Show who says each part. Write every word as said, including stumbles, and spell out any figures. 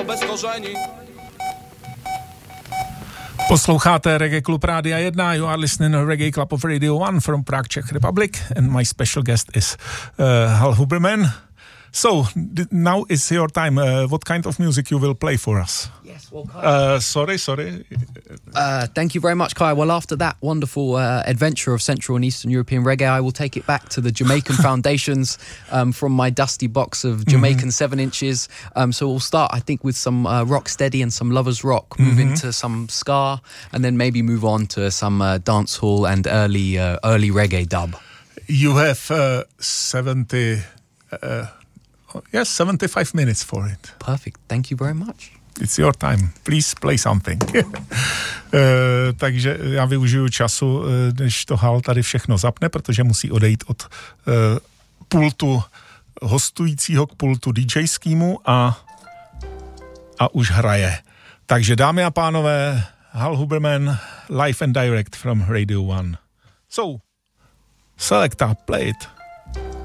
Speaker 1: zůstalo bez koření.
Speaker 2: Posloucháte Reggae Club Rádia jedna, you are listening to Reggae Club of Radio one from Prague, Czech Republic, and my special guest is uh, Hal Huberman. So, th- now is your time. Uh, what kind of music you will play for us?
Speaker 3: Yes, well, Kai.
Speaker 2: Uh, sorry, sorry.
Speaker 3: Uh, thank you very much, Kai. Well, after that wonderful uh, adventure of Central and Eastern European reggae, I will take it back to the Jamaican foundations um, from my dusty box of Jamaican mm-hmm. seven inches. Um, so we'll start, I think, with some uh, rock steady and some lovers rock, move mm-hmm. into some ska, and then maybe move on to some uh, dancehall and early uh, early reggae dub.
Speaker 2: You have uh, seventy... Uh, Yes, seventy-five minutes for it.
Speaker 3: Perfect. Thank you very much.
Speaker 2: It's your time. Please play something. uh, takže já využiju času, než to Hal tady všechno zapne, protože musí odejít od uh, pultu hostujícího k pultu DJskému a, a už hraje. Takže dámy a pánové, Hal Huberman, live and direct from Radio one. So, selecta, play it.